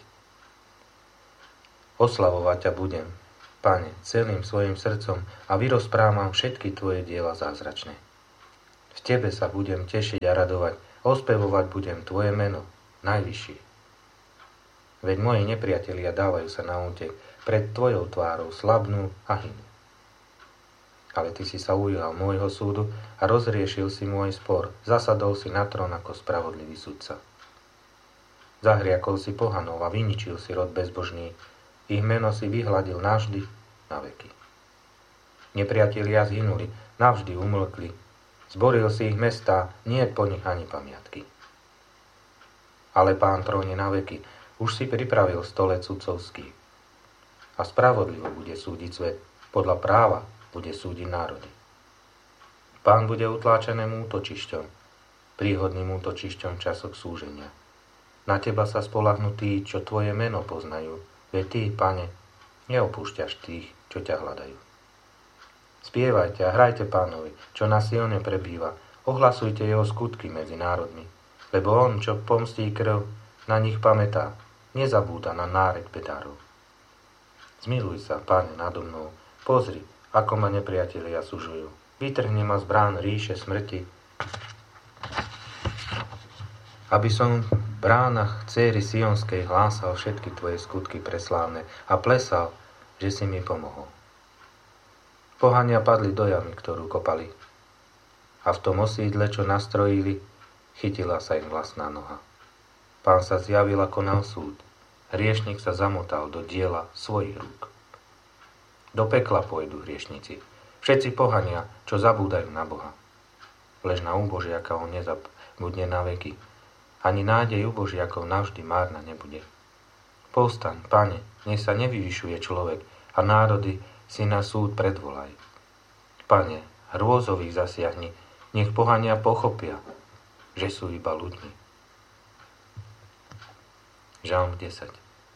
Oslavovať ťa budem, Pane, celým svojim srdcom a vyrozprávam všetky tvoje diela zázračné. V tebe sa budem tešiť a radovať, ospevovať budem tvoje meno, najvyššie. Veď moji nepriatelia dávajú sa na útek, pred tvojou tvárou slabnú a hynú. Ale ty si sa ujal môjho súdu a rozriešil si môj spor, zasadol si na trón ako spravodlivý sudca. Zahriakol si pohanov a vyničil si rod bezbožný, ich meno si vyhladil navždy na veky. Nepriatelia zhynuli, navždy umlkli, zboril si ich mestá, nie je po nich ani pamiatky. Ale Pán tróne na veky, už si pripravil stolec sudcovský. A spravodlivo bude súdiť svet, podľa práva bude súdiť národy. Pán bude utláčaným útočišťom, príhodným útočišťom v časoch súženia. Na teba sa spoľahnú tí, čo tvoje meno poznajú, veď ty, Pane, neopúšťaš tých, čo ťa hľadajú. Spievajte a hrajte Pánovi, čo na Sione prebýva, ohlasujte jeho skutky medzi národmi, lebo on, čo pomstí krv, na nich pamätá, nezabúda na nárek bedárov. Zmiluj sa, Pane, nado mnou, pozri, ako ma nepriatelia sužujú. Vytrhni ma z brán ríše smrti, aby som v bránach céry Sionskej hlásal všetky tvoje skutky preslávne a plesal, že si mi pomohol. Pohania padli do jamy, ktorú kopali, a v tom osídle, čo nastrojili, chytila sa im vlastná noha. Pán sa zjavil a konal súd. Hriešnik sa zamotal do diela svojich rúk. Do pekla pôjdu hriešnici, všetci pohania, čo zabúdajú na Boha. Lež na úbožiaka on nezabudne na veky, ani nádej úbožiakov navždy márna nebude. Povstaň, Pane, nech sa nevyvyšuje človek a národy si na súd predvolaj. Pane, hrôzových zasiahni, nech pohania pochopia, že sú iba ľuďmi. Žalm 10.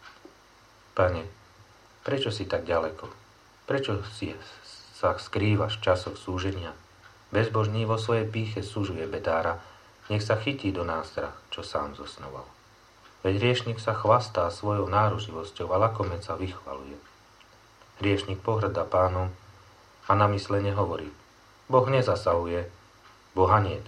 Pane, prečo si tak ďaleko? Prečo si sa skrývaš v časoch súženia? Bezbožný vo svojej pýche súžuje bedára, nech sa chytí do nástrah, čo sám zosnoval. Veď hriešnik sa chvastá svojou náruživosťou a lakomec sa vychvaluje. Hriešnik pohŕda Pánom a na myslenie hovorí: Boh nezasahuje, Boha niet.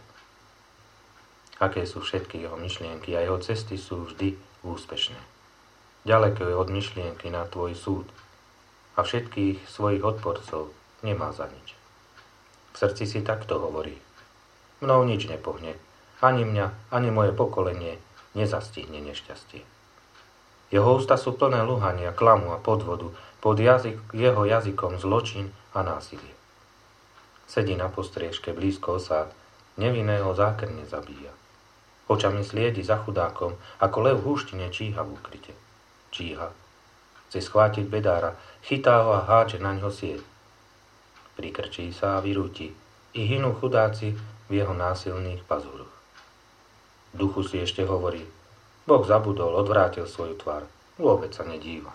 Aké sú všetky jeho myšlienky a jeho cesty sú vždy úspešné. Ďaleko je od myšlienky na tvoj súd a všetkých svojich odporcov nemá za nič. V srdci si takto hovorí: Mnou nič nepohne, ani mňa, ani moje pokolenie nezastihne nešťastie. Jeho ústa sú plné lúhania, klamu a podvodu, pod jeho jazykom zločin a násilie. Sedí na postriežke blízko osád, nevinného zákerne zabíja. Očami sliedi za chudákom, ako lev v húštine číha v úkryte. Číha. Chce schvátiť bedára, chytá ho a háče na ňo sieť. Prikrčí sa a vyrúti, i hynú chudáci v jeho násilných pazúroch. V duchu si ešte hovorí: Boh zabudol, odvrátil svoju tvár, vôbec sa nedíva.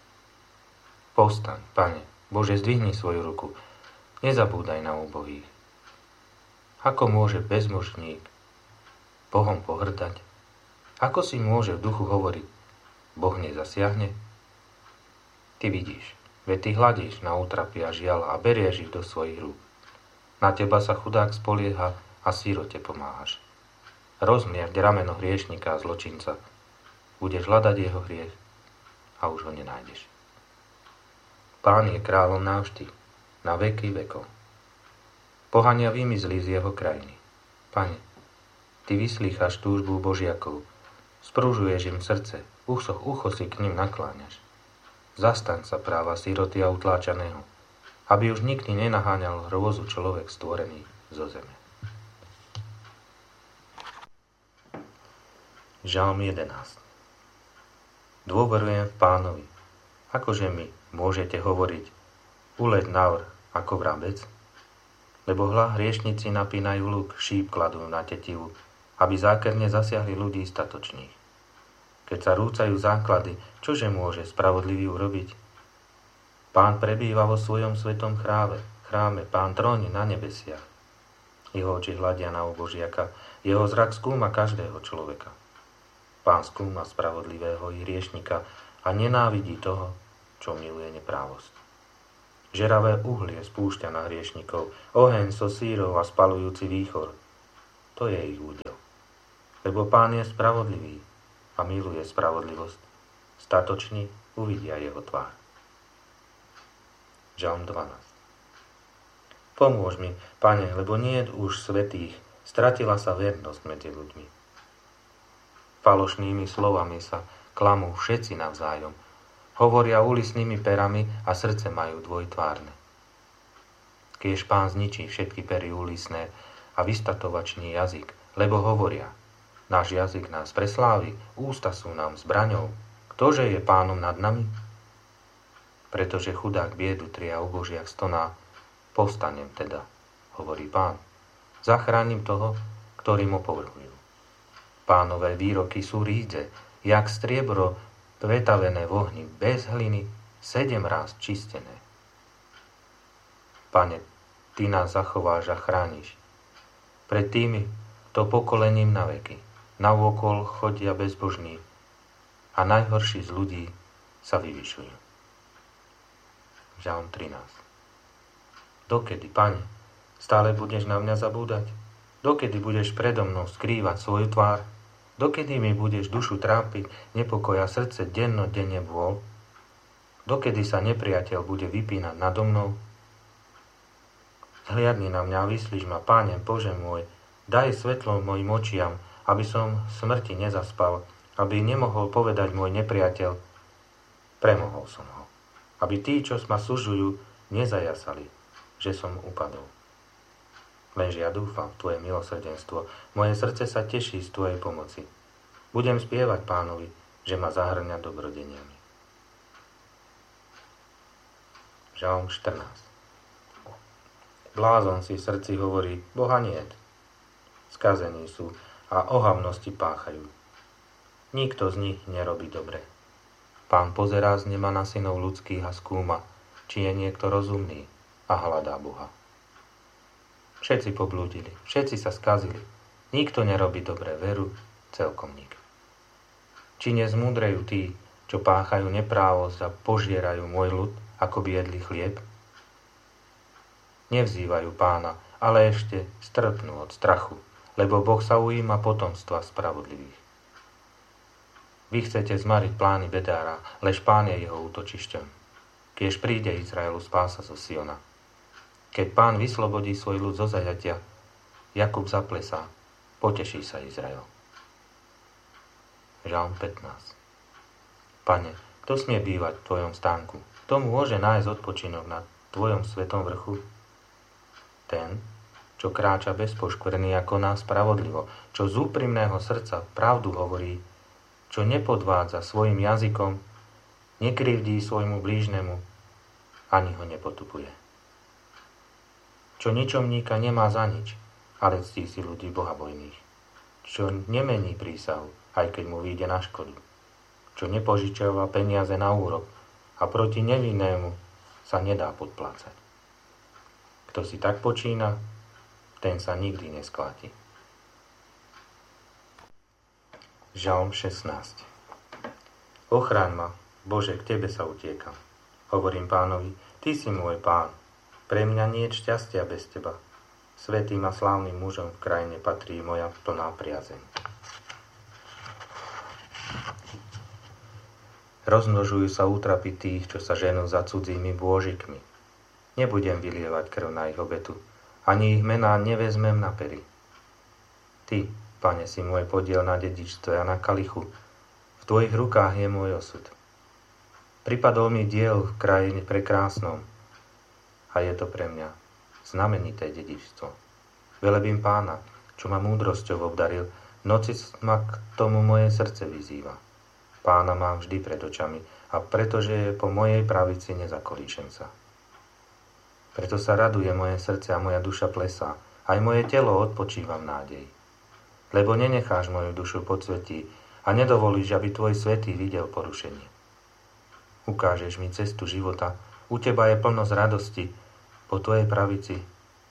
Povstaň, Pane, Bože, zdvihni svoju ruku, nezabúdaj na úbohých. Ako môže bezmožník Bohom pohrdať? Ako si môže v duchu hovoriť: Boh nezasiahne? Ty vidíš, veď ty hľadíš na útrapy a žiaľ a berieš ich do svojich rúk. Na teba sa chudák spolieha a sírote pomáhaš. Rozmierť rameno hriešnika a zločinca. Budeš hľadať jeho hriech a už ho nenájdeš. Pán je kráľom navždy, na veky vekov. Pohania vymizli z jeho krajiny. Pane, ty vyslýchaš túžbu Božiakov, sprúžuješ im srdce, ucho si k ním nakláňaš. Zastaň sa práva síroty a utláčaného, aby už nikdy nenaháňal hrôzu človek stvorený zo zeme. Žalm 11. Dôverujem v Pánovi. Akože mi môžete hovoriť: uleď navrch ako vrabec? Lebo hriešnici napínajú luk, šíp kladú na tetivu, aby zákerne zasiahli ľudí statočných. Keď sa rúcajú základy, čože môže spravodlivý urobiť? Pán prebýva vo svojom svetom chráme, Pán tróni na nebesiach. Jeho oči hľadia na ubožiaka, jeho zrak skúma každého človeka. Pán skúma spravodlivého i hriešnika a nenávidí toho, čo miluje neprávosť. Žeravé uhlie spúšťa na hriešnikov, oheň so sírov a spalujúci výchor. To je ich údel. Lebo Pán je spravodlivý a miluje spravodlivosť. Statoční uvidia jeho tvár. Žalm 12. Pomôž mi, Pane, lebo nie je už svätých, stratila sa vernosť medzi ľuďmi. Falošnými slovami sa klamú všetci navzájom, hovoria úlisnými perami a srdce majú dvojtvárne. Kiež Pán zničí všetky pery úlisné a vystatovačný jazyk, lebo hovoria, náš jazyk nás preslávi, ústa sú nám zbraňou, ktože je Pánom nad nami? Pretože chudák biedu tria o Božiach stoná, povstanem teda, hovorí Pán. Zachránim toho, ktorým opovrhujú. Pánové výroky sú rídze, jak striebro vetavené v ohni, bez hliny, 7 ráz čistené. Pane, Ty nás zachováš a chrániš. Pred tými to pokolením na veky. Navôkol chodia bezbožní a najhorší z ľudí sa vyvyšujú. Žalm 13. Dokedy, Pane, stále budeš na mňa zabúdať? Dokedy budeš predo mnou skrývať svoju tvár? Dokedy mi budeš dušu trápiť, nepokoja srdce dennodenne bôl? Dokedy sa nepriateľ bude vypínať nado mnou? Zhliadni na mňa a vyslíš ma, Páne Bože môj, daj svetlo mojim očiam, aby som smrti nezaspal, aby nemohol povedať môj nepriateľ, premohol som ho. Aby tí, čo ma sužujú, nezajasali, že som upadol. Lenže ja dúfam v Tvoje milosrdenstvo, moje srdce sa teší z Tvojej pomoci. Budem spievať Pánovi, že ma zahrňa dobrodeniami. Žalm 14. Blázon si v srdci hovorí, Boha niet. Skazení sú a ohavnosti páchajú. Nikto z nich nerobí dobre. Pán pozerá z neba na synov ľudských a skúma, či je niekto rozumný a hľadá Boha. Všetci poblúdili, všetci sa skazili. Nikto nerobí dobre, veru, celkom nik. Či nezmúdrejú tí, čo páchajú neprávosť a požierajú môj ľud, ako by jedli chlieb? Nevzývajú Pána, ale ešte strpnú od strachu, lebo Boh sa ujíma potomstva spravodlivých. Vy chcete zmariť plány bedára, lež Pán je jeho útočišťom. Kiež príde Izraelu spása zo Siona. Keď Pán vyslobodí svoj ľud zo zajatia, Jakub zaplesá, poteší sa Izrael. Žalm 15. Pane, kto smie bývať v Tvojom stánku? Kto môže nájsť odpočinok na Tvojom svetom vrchu? Ten, čo kráča bezpoškvrný a koná spravodlivo, čo z úprimného srdca pravdu hovorí, čo nepodvádza svojim jazykom, nekrivdí svojmu blížnemu, ani ho nepotupuje. Čo ničomníka nemá za nič, ale ctí si ľudí bohabojných. Čo nemení prísahu, aj keď mu vyjde na škodu. Čo nepožičiava peniaze na úrok a proti nevinnému sa nedá podplácať. Kto si tak počína, ten sa nikdy neskláti. Žalm 16. Ochráň ma, Bože, k Tebe sa utiekam. Hovorím Pánovi, Ty si môj Pán. Pre mňa nie je šťastia bez Teba. Svätým a slávnym mužom v krajine patrí moja plná priazeň. Rozmnožujú sa útrapy tých, čo sa ženú za cudzími bôžikmi. Nebudem vylievať krv na ich obetu, ani ich mená nevezmem na pery. Ty, Pane, si môj podiel na dedičstve a na kalichu. V Tvojich rukách je môj osud. Pripadol mi diel v krajine prekrásnom a je to pre mňa znamenité dedičstvo. Velebím Pána, čo ma múdrosťou obdaril, v noci ma k tomu moje srdce vyzýva. Pána mám vždy pred očami a pretože je po mojej pravici, nezakolíšem sa. Preto sa raduje moje srdce a moja duša plesá, aj moje telo odpočíva v nádeji. Lebo nenecháš moju dušu podsvetí a nedovolíš, aby Tvoj svätý videl porušenie. Ukážeš mi cestu života, u Teba je plnosť radosti, po Tvojej pravici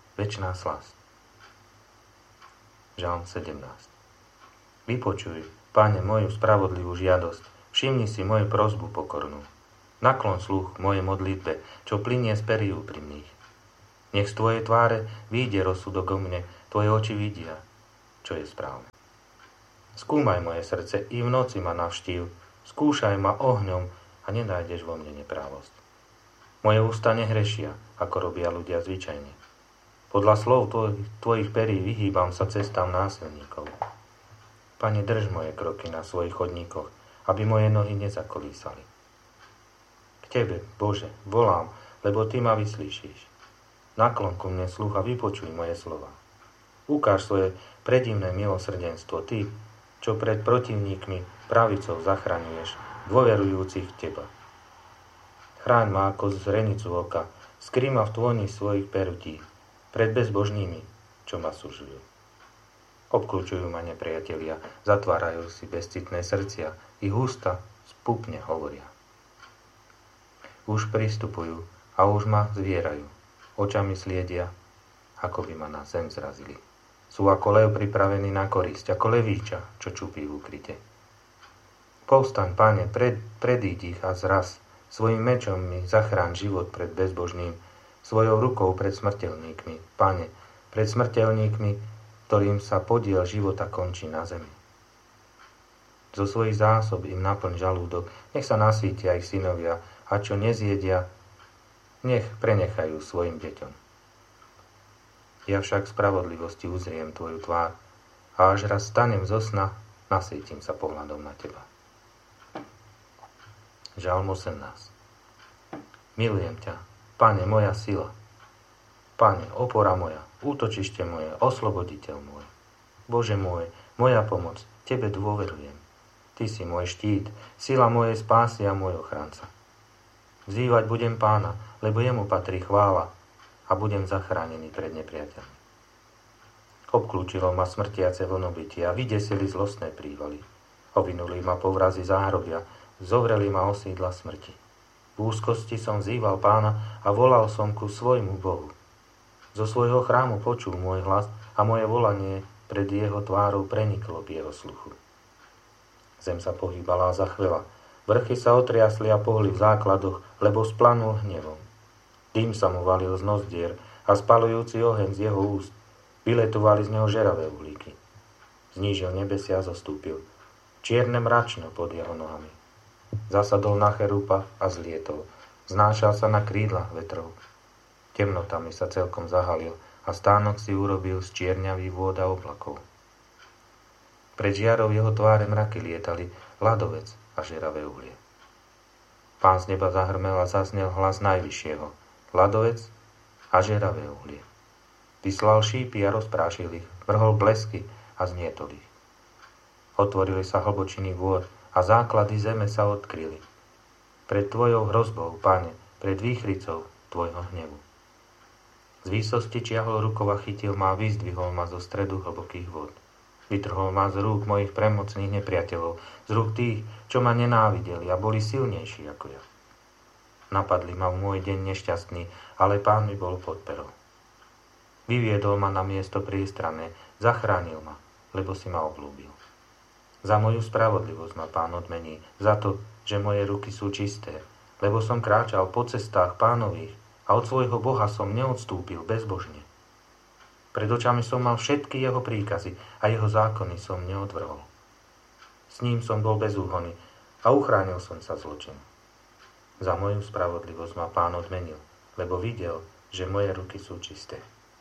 večná slasť. Žalm 17. Vypočuj, Pane, moju spravodlivú žiadosť, všimni si moju prosbu pokornú. Naklon sluch k mojej modlitbe, čo plynie z perí úprimných. Nech z tvojej tváre vyjde rozsudok o mne, tvoje oči vidia, čo je správne. Skúmaj moje srdce, i v noci ma navštív, skúšaj ma ohňom a nenájdeš vo mne neprávosť. Moje ústa nehrešia, ako robia ľudia zvyčajne. Podľa slov tvojich perí vyhýbam sa cestám násilníkov. Pane, drž moje kroky na svojich chodníkoch, aby moje nohy nezakolísali. K tebe, Bože, volám, lebo ty ma vyslíšiš. Naklon ku mne sluch a vypočuj moje slova. Ukáž svoje predivné milosrdenstvo, ty, čo pred protivníkmi pravicou zachraňuješ, dôverujúcich v teba. Chráň ma ako zrenicu oka, skry ma v tvoni svojich perutí, pred bezbožnými, čo ma súžujú. Obklúčujú ma nepriatelia, zatvárajú si bezcitné srdcia, ich ústa spupne hovoria. Už pristupujú a už ma zvierajú, očami sliedia, ako by ma na zem zrazili. Sú ako lev pripravený na korisť, ako levíča, čo čupí v ukryte. Povstaň, Pane, predíď ich a zraz, svojim mečom mi zachráň život pred bezbožným, svojou rukou pred smrteľníkmi, Pane, pred smrteľníkmi, ktorým sa podiel života končí na zemi. Zo svojich zásob im naplň žalúdok, nech sa nasýtia ich synovia, a čo nezjedia, nech prenechajú svojim deťom. Ja však v spravodlivosti uzriem tvoju tvár a až raz stanem zo sna, nasýtim sa pohľadom na teba. Žalm 18. Milujem ťa, Pane, moja sila. Pane, opora moja, útočište moje, osloboditeľ môj. Bože môj, moja pomoc, tebe dôverujem. Ty si môj štít, sila mojej spásy a môj ochranca. Vzývať budem Pána, lebo jemu patrí chvála a budem zachránený pred nepriateľmi. Obklúčilo ma smrtiace vlnobytia a vydesili zlostné prívaly. Ovinuli ma povrazy záhrobia, zovreli ma osídla smrti. V úzkosti som vzýval Pána a volal som ku svojmu Bohu. Zo svojho chrámu počul môj hlas a moje volanie pred jeho tvárou preniklo k jeho sluchu. Zem sa pohýbala a zachvela. Vrchy sa otriasli a pohli v základoch, lebo splanul hnevom. Dým sa mu valil z nozdier a spalujúci oheň z jeho úst. Vyletovali z neho žeravé uhlíky. Znížil nebesia a zostúpil. Čierne mračno pod jeho nohami. Zasadol na cherúpa a zlietol. Znášal sa na krídlach vetrov. Temnotami sa celkom zahalil a stánok si urobil z čierňavých vôd a oblakov. Pred žiarou jeho tváre mraky lietali, ľadovec a žeravé uhlie. Pán z neba zahrmel a zaznel hlas najvyššieho, ľadovec a žeravé uhlie. Vyslal šípy a rozprášil ich, vrhol blesky a zmietol ich. Otvorili sa hlbočiny vôd a základy zeme sa odkryli. Pred tvojou hrozbou, Pane, pred výchricou tvojho hnevu. Z výsosti čiahol rukou a chytil ma a vyzdvihol ma zo stredu hlbokých vôd. Vytrhol ma z rúk mojich premocných nepriateľov, z rúk tých, čo ma nenávideli a boli silnejší ako ja. Napadli ma v môj deň nešťastný, ale Pán mi bol pod perou. Vyviedol ma na miesto priestrané, zachránil ma, lebo si ma obľúbil. Za moju spravodlivosť ma Pán odmení, za to, že moje ruky sú čisté, lebo som kráčal po cestách Pánových a od svojho Boha som neodstúpil bezbožne. Pred očami som mal všetky jeho príkazy a jeho zákony som neodvrhol. S ním som bol bez úhony a uchránil som sa zločinu. Za moju spravodlivosť ma Pán odmenil, lebo videl, že moje ruky sú čisté.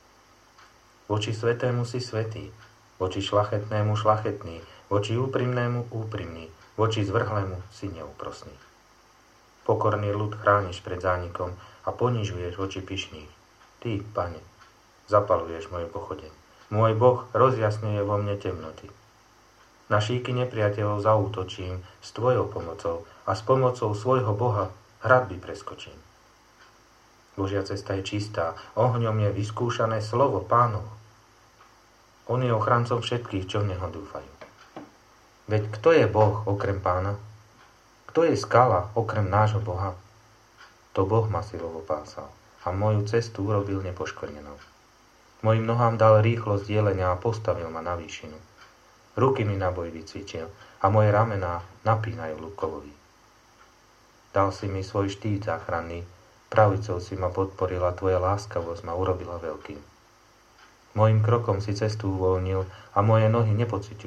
Voči svätému si svätý, voči šlachetnému šlachetný, voči úprimnému úprimný, voči zvrhlému si neúprosný. Pokorný ľud chrániš pred zánikom a ponižuješ voči pyšných. Ty, Pane, zapaluješ moje pochode. Môj Boh rozjasňuje vo mne temnoty. Na šíky nepriateľov zaútočím s tvojou pomocou a s pomocou svojho Boha hradby preskočím. Božia cesta je čistá, ohňom je vyskúšané slovo Pánovo. On je ochrancom všetkých, čo v neho dúfajú. Veď kto je Boh okrem Pána? Kto je skala okrem nášho Boha? To Boh ma silovo pásal a moju cestu urobil nepoškvrnenou. Mojim nohám dal rýchlosť dielenia a postavil ma na výšinu. Ruky mi na boj vycvičil a moje ramená napínajú Lukovovi. Dal si mi svoj štít záchranný, pravicou si ma podporila, tvoja láskavosť ma urobila veľkým. Mojim krokom si cestu uvoľnil a moje nohy nepociťujú